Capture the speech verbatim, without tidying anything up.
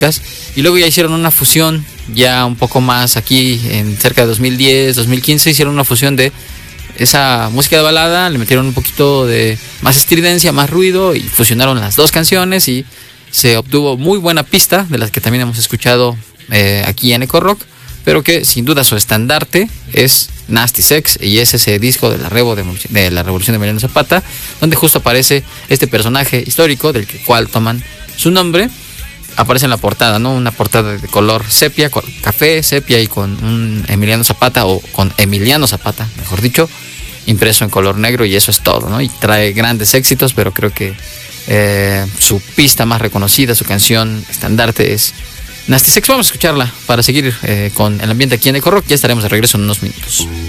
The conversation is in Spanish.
y luego ya hicieron una fusión ya un poco más aquí en cerca de dos mil diez, dos mil quince, hicieron una fusión de esa música de balada, le metieron un poquito de más estridencia, más ruido y fusionaron las dos canciones y se obtuvo muy buena pista, de las que también hemos escuchado eh, aquí en Eco Rock, pero que sin duda su estandarte es Nasty Sex, y es ese disco de la, Revo de, de la Revolución de Emiliano Zapata, donde justo aparece este personaje histórico del cual toman su nombre. Aparece en la portada, ¿no? Una portada de color sepia, con café, sepia, y con un Emiliano Zapata, o con Emiliano Zapata, mejor dicho, impreso en color negro, y eso es todo, ¿no? Y trae grandes éxitos, pero creo que eh, su pista más reconocida, su canción estandarte es Nasty Sex. Vamos a escucharla para seguir eh, con el ambiente aquí en Eco Rock. Ya estaremos de regreso en unos minutos.